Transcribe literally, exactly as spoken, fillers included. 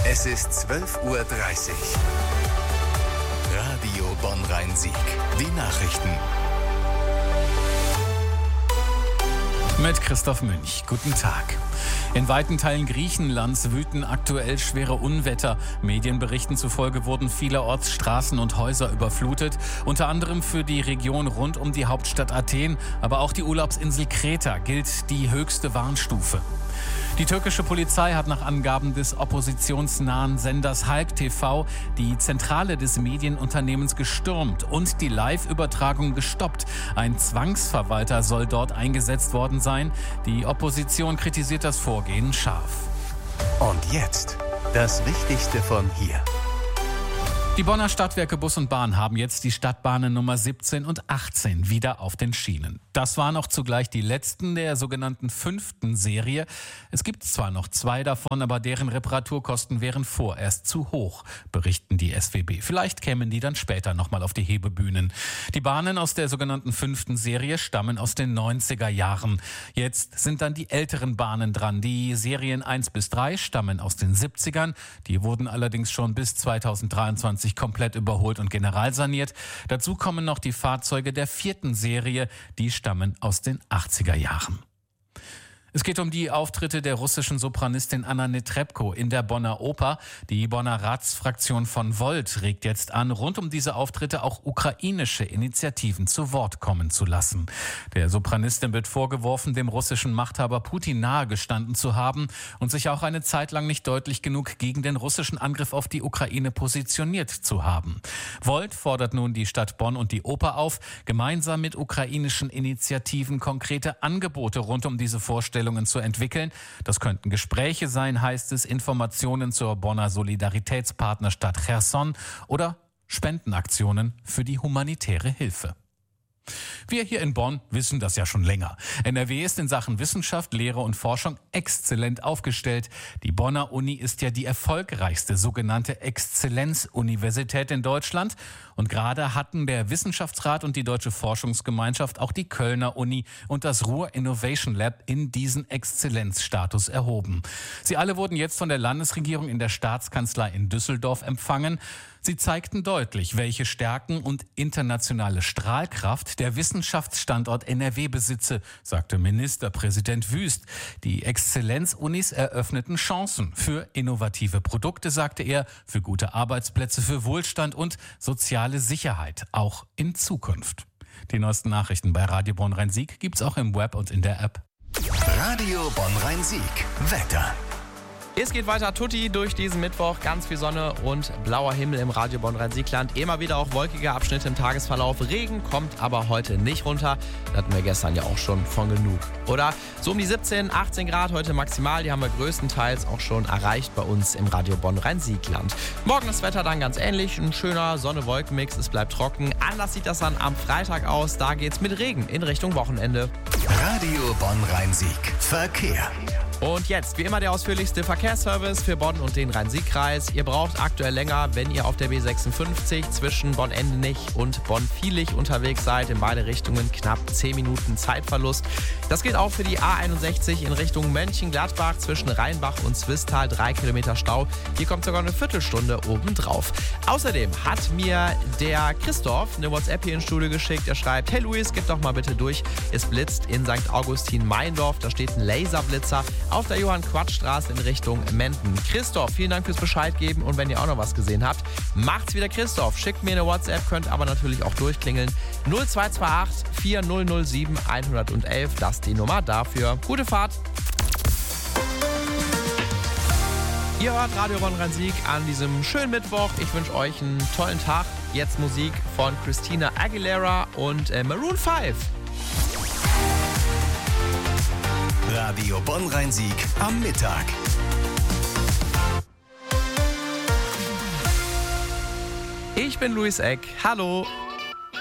Es ist zwölf Uhr dreißig. Radio Bonn-Rhein-Sieg. Die Nachrichten. Mit Christoph Münch. Guten Tag. In weiten Teilen Griechenlands wüten aktuell schwere Unwetter. Medienberichten zufolge wurden vielerorts Straßen und Häuser überflutet. Unter anderem für die Region rund um die Hauptstadt Athen, aber auch die Urlaubsinsel Kreta gilt die höchste Warnstufe. Die türkische Polizei hat nach Angaben des oppositionsnahen Senders Halk T V die Zentrale des Medienunternehmens gestürmt und die Live-Übertragung gestoppt. Ein Zwangsverwalter soll dort eingesetzt worden sein. Die Opposition kritisiert das Vorgehen scharf. Und jetzt das Wichtigste von hier. Die Bonner Stadtwerke Bus und Bahn haben jetzt die Stadtbahnen Nummer siebzehn und achtzehn wieder auf den Schienen. Das waren auch zugleich die letzten der sogenannten fünften Serie. Es gibt zwar noch zwei davon, aber deren Reparaturkosten wären vorerst zu hoch, berichten die S W B. Vielleicht kämen die dann später nochmal auf die Hebebühnen. Die Bahnen aus der sogenannten fünften Serie stammen aus den neunziger Jahren. Jetzt sind dann die älteren Bahnen dran. Die Serien eins bis drei stammen aus den siebzigern. Die wurden allerdings schon bis zweitausenddreiundzwanzig komplett überholt und generalsaniert. Dazu kommen noch die Fahrzeuge der vierten Serie, die stammen aus den achtziger Jahren. Es geht um die Auftritte der russischen Sopranistin Anna Netrebko in der Bonner Oper. Die Bonner Ratsfraktion von Volt regt jetzt an, rund um diese Auftritte auch ukrainische Initiativen zu Wort kommen zu lassen. Der Sopranistin wird vorgeworfen, dem russischen Machthaber Putin nahegestanden zu haben und sich auch eine Zeit lang nicht deutlich genug gegen den russischen Angriff auf die Ukraine positioniert zu haben. Volt fordert nun die Stadt Bonn und die Oper auf, gemeinsam mit ukrainischen Initiativen konkrete Angebote rund um diese Vorstellung zu entwickeln. Das könnten Gespräche sein, heißt es, Informationen zur Bonner Solidaritätspartnerstadt Cherson oder Spendenaktionen für die humanitäre Hilfe. Wir hier in Bonn wissen das ja schon länger. N R W ist in Sachen Wissenschaft, Lehre und Forschung exzellent aufgestellt. Die Bonner Uni ist ja die erfolgreichste sogenannte Exzellenzuniversität in Deutschland. Und gerade hatten der Wissenschaftsrat und die Deutsche Forschungsgemeinschaft auch die Kölner Uni und das Ruhr Innovation Lab in diesen Exzellenzstatus erhoben. Sie alle wurden jetzt von der Landesregierung in der Staatskanzlei in Düsseldorf empfangen. Sie zeigten deutlich, welche Stärken und internationale Strahlkraft der Wissenschaftsstandort N R W besitze, sagte Ministerpräsident Wüst. Die Exzellenzunis eröffneten Chancen für innovative Produkte, sagte er, für gute Arbeitsplätze, für Wohlstand und soziale Sicherheit, auch in Zukunft. Die neuesten Nachrichten bei Radio Bonn-Rhein-Sieg gibt's auch im Web und in der App. Radio Bonn-Rhein-Sieg. Wetter. Es geht weiter tutti durch diesen Mittwoch. Ganz viel Sonne und blauer Himmel im Radio Bonn-Rhein-Sieg-Land. Immer wieder auch wolkige Abschnitte im Tagesverlauf. Regen kommt aber heute nicht runter. Das hatten wir gestern ja auch schon von genug. Oder so um die siebzehn, achtzehn Grad heute maximal. Die haben wir größtenteils auch schon erreicht bei uns im Radio Bonn-Rhein-Sieg-Land. Morgen das Wetter dann ganz ähnlich. Ein schöner Sonne-Wolken-Mix. Es bleibt trocken. Anders sieht das dann am Freitag aus. Da geht's mit Regen in Richtung Wochenende. Radio Bonn-Rhein-Sieg. Verkehr. Und jetzt, wie immer, der ausführlichste Verkehrsservice für Bonn und den Rhein-Sieg-Kreis. Ihr braucht aktuell länger, wenn ihr auf der B sechsundfünfzig zwischen Bonn-Endenich und Bonn-Viehlich unterwegs seid. In beide Richtungen knapp zehn Minuten Zeitverlust. Das gilt auch für die A einundsechzig in Richtung Mönchengladbach zwischen Rheinbach und Zwistal. Drei Kilometer Stau. Hier kommt sogar eine Viertelstunde obendrauf. Außerdem hat mir der Christoph eine WhatsApp hier ins Studio geschickt. Er schreibt: Hey Luis, gib doch mal bitte durch. Es blitzt in Sankt Augustin-Meindorf. Da steht ein Laserblitzer auf der Johann-Quatsch-Straße in Richtung Menden. Christoph, vielen Dank fürs Bescheid geben und wenn ihr auch noch was gesehen habt, macht's wieder Christoph. Schickt mir eine WhatsApp, könnt aber natürlich auch durchklingeln. null zwei zwei acht vier null null sieben eins eins eins, das ist die Nummer dafür. Gute Fahrt! Ihr hört Radio Bonn-Rhein-Sieg an diesem schönen Mittwoch. Ich wünsche euch einen tollen Tag. Jetzt Musik von Christina Aguilera und äh, Maroon fünf. Radio Bonn-Rhein-Sieg am Mittag. Ich bin Luis Eck. Hallo.